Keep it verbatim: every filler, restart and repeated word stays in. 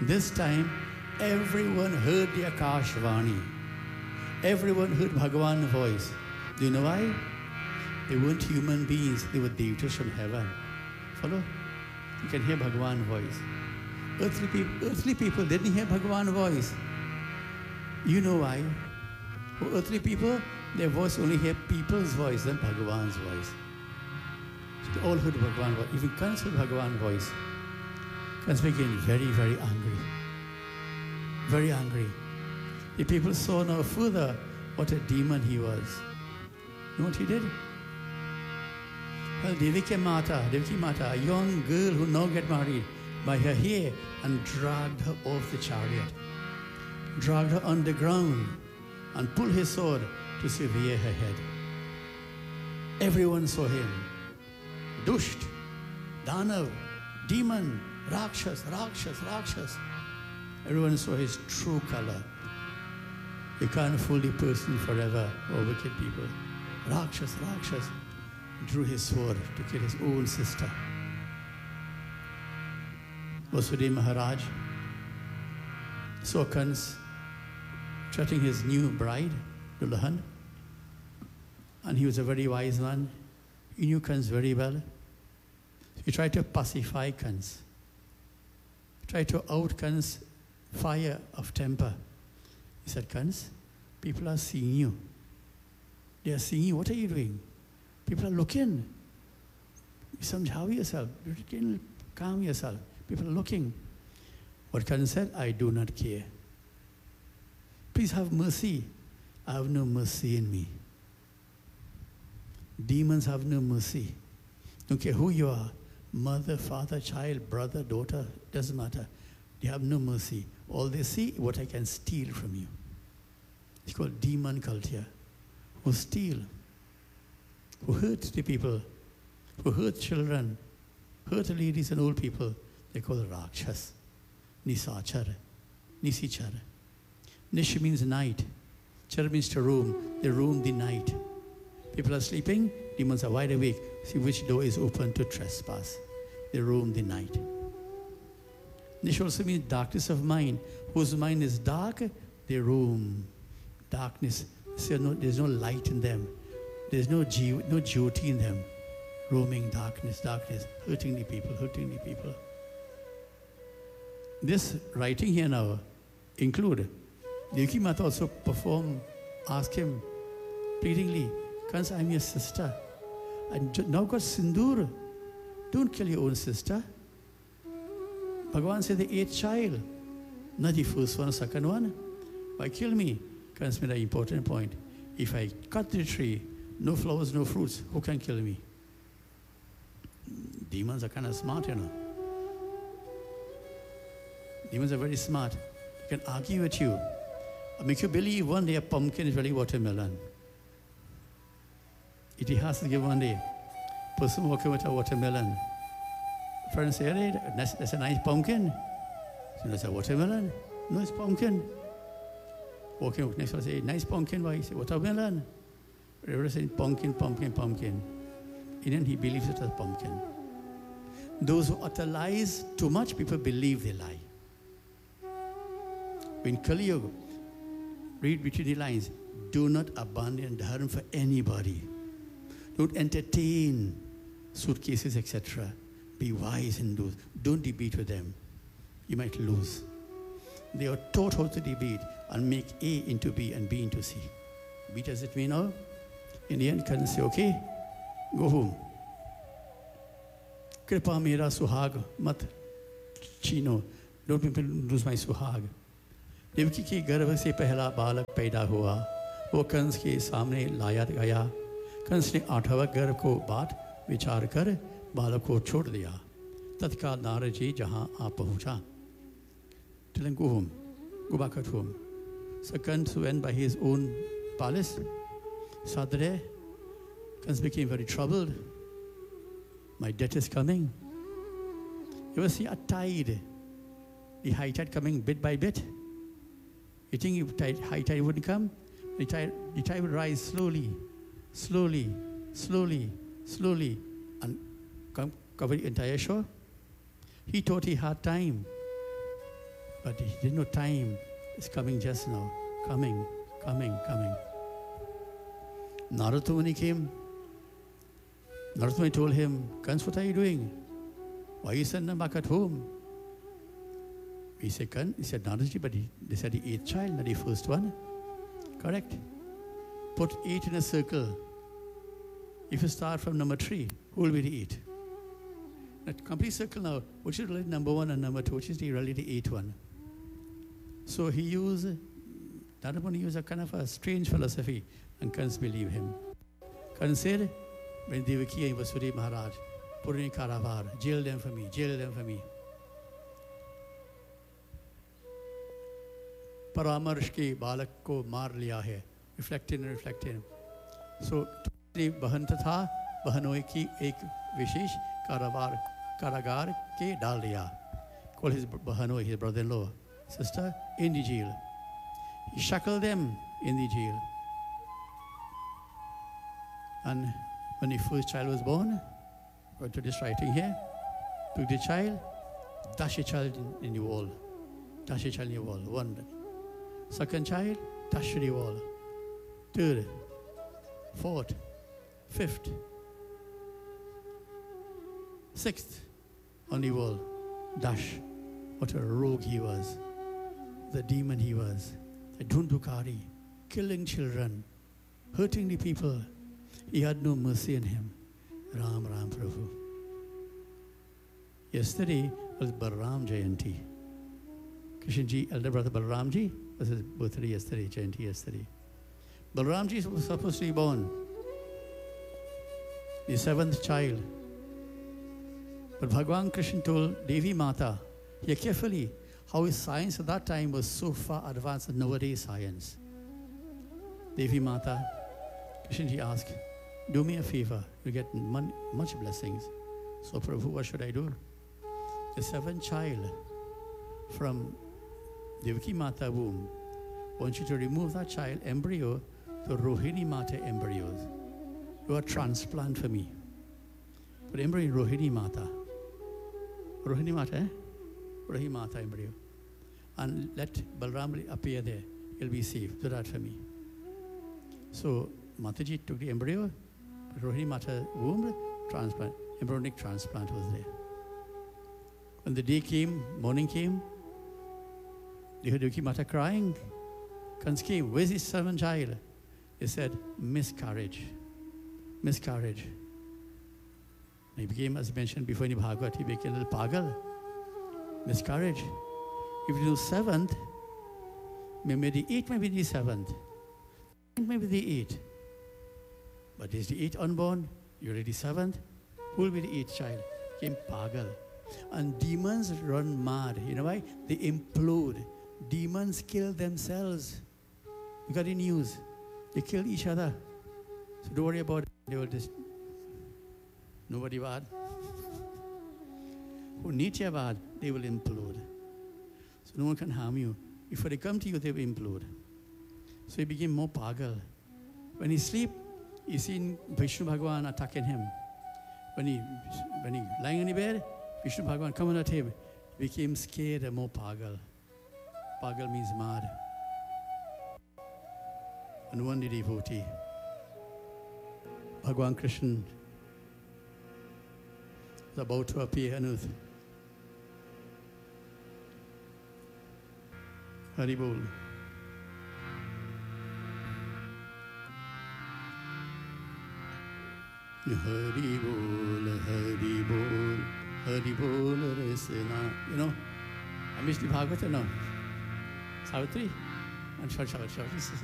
This time, everyone heard the Akashvani. Everyone heard Bhagavan's voice. Do you know why? They weren't human beings, they were devatas from heaven. Follow? You can hear Bhagavan's voice. Earthly people, earthly people didn't hear Bhagavan's voice. You know why? For earthly people, their voice only hear people's voice than Bhagavan's voice. So they all heard Bhagavan's voice. Even Kans heard Bhagavan's voice. Kans became very, very angry. Very angry. The people saw no further what a demon he was. You know what he did? Well, Devaki Mata, Devaki Mata, a young girl who now get married, by her hair and dragged her off the chariot, dragged her underground and pulled his sword to sever her head. Everyone saw him. Dusht, Danav, demon, Rakshas, Rakshas, Rakshas. Everyone saw his true color. You can't fool the person forever, or wicked people. Rakshas, Rakshas drew his sword to kill his own sister. Vasudeva Maharaj saw Kans treating his new bride, Dulahan, and he was a very wise man. He knew Kans very well. He tried to pacify Kans, tried to out Kans' fire of temper. He said, Kans, people are seeing you. They are seeing you. What are you doing? People are looking. Somehow yourself. You can calm yourself. People are looking. What Kans said, I do not care. Please have mercy. I have no mercy in me. Demons have no mercy. Don't care who you are. Mother, father, child, brother, daughter, doesn't matter. They have no mercy. All they see what I can steal from you. It's called demon culture. Who steal, who hurt the people, who hurt children, hurt ladies and old people. They call it Rakshas, Nisachara, Nisichara. Nish means night. Chara means to roam. They roam the night. People are sleeping, demons are wide awake. See which door is open to trespass. They roam the night. Nish also means darkness of mind. Whose mind is dark, they roam. Darkness. So no, there's no light in them. There's no ji- no jyoti in them. Roaming darkness, darkness, hurting the people, hurting the people. This writing here now include Devaki Mata also perform, ask him pleadingly, Kans, I'm your sister. I now got sindoor. Don't kill your own sister. Bhagavan said the eighth child, not the first one, second one. Why kill me? Kans made an important point. If I cut the tree, no flowers, no fruits, who can kill me? Demons are kind of smart, you know. Demons are very smart. They can argue with you. Or make you believe one day a pumpkin is really watermelon. It has to give one day. Person walking with a watermelon. Friends say, hey, that's, that's a nice pumpkin. So that's a watermelon. No, it's pumpkin. Walking next one say, nice pumpkin. Why? He say, watermelon. Everyone saying pumpkin, pumpkin, pumpkin. And then he believes it as pumpkin. Those who utter lies too much, people believe they lie. In Kali Yuga, read between the lines, do not abandon dharma for anybody. Don't entertain suitcases, et cetera. Be wise in those. Don't debate with them. You might lose. They are taught how to debate and make A into B and B into C. B does it mean now? In the end, can say, okay, go home. Kripa mera suhag mat chino. Don't people lose my suhag. Devaki के गर्भ से पहला बालक पैदा हुआ वो कंस के सामने लाया गया कंस ने आठवां गर्भ को बात विचार कर बालक को छोड़ दिया तत्काल नारद जी जहाँ आ पहुँचा tell him go home go back at home so Kans went by his own palace sat there Kans became very troubled my death is coming you will see a tide the high tide coming bit by bit. You think if tide, high tide wouldn't come? The tide, the tide would rise slowly, slowly, slowly, slowly, and come, cover the entire shore. He thought he had time. But he didn't know time is coming just now. Coming, coming, coming. Narada when he came, Narada told him, Kans, what are you doing? Why you send them back at home? He said, Kans, he said, Naradaji, but he, they said the eighth child, not the first one. Correct. Put eight in a circle. If you start from number three, who will be the eight? That complete circle now, which is really number one and number two, which is the really the eighth one. So he used, Narada used a kind of a strange philosophy, and Kans believe him. Kans said, when Devaki and Vasudeva Maharaj put in Karavar, jail them for me, jail them for me. Paramarsh ke balak ko maar liya hai. Reflecting and reflecting. So, बहन तथा बहनों की एक विशेष कारावार कारागार के डाल दिया. Called his बहनों, his brother-in-law, sister, in the jail. He shackled them in the jail. And when the first child was born, go to this writing here, took the child, dash the child in, in the wall. Dash the child in the wall. One. Second child, dash the wall. Third, fourth, fifth, sixth on the wall. Dash. What a rogue he was. The demon he was. The Dhundukari, killing children, hurting the people. He had no mercy in him. Ram Ram Prabhu. Yesterday was Balaram Jayanti. Krishnji, elder brother Balaramji, was his birthday yesterday, Jayanti yesterday. Balaramji was supposed to be born, the seventh child. But Bhagwan Krishna told Devi Mata, hear carefully, how his science at that time was so far advanced than nowadays science. Devi Mata, Krishnaji asked, do me a favor, you get mon- much blessings. So Prabhu, what should I do? The seventh child from Devaki Mata womb, I want you to remove that child embryo to Rohini Mata embryos. Do a transplant for me. Put embryo in Rohini Mata. Rohini Mata, eh? Rohini Mata embryo. And let Balram appear there. He'll be safe. Do that for me. So Mataji took the embryo, Rohini Mata womb, transplant. Embryonic transplant was there. When the day came, morning came, they heard Devaki Mata crying. Kans came, where's his seventh child? He said, miscarriage. Miscarriage. He became, as mentioned before in the Bhagavad, he became a little pagal. Miscarriage. If you do seventh, maybe the eighth may be the seventh. Maybe the eighth. But is the eighth unborn? You're already seventh. Who will be the eighth child? Came pagal. And demons run mad. You know why? They implode. Demons kill themselves. You got the news. They kill each other. So don't worry about it. They will just, nobody bad. Who need you bad, they will implode. So no one can harm you. If they come to you, they will implode. So he became more pagal. When he sleep, he seen Vishnu Bhagavan attacking him. When he when he lying in the bed, Vishnu Bhagavan coming at him, he became scared and more pagal. Pagal means mad. And one devotee, Bhagwan Krishna, was about to appear on earth. Hari Bol. Hari Bol, Hari Bol, Hari Bol, Resena. You know, I miss the Bhagavata now. Savitri? And short, short, short.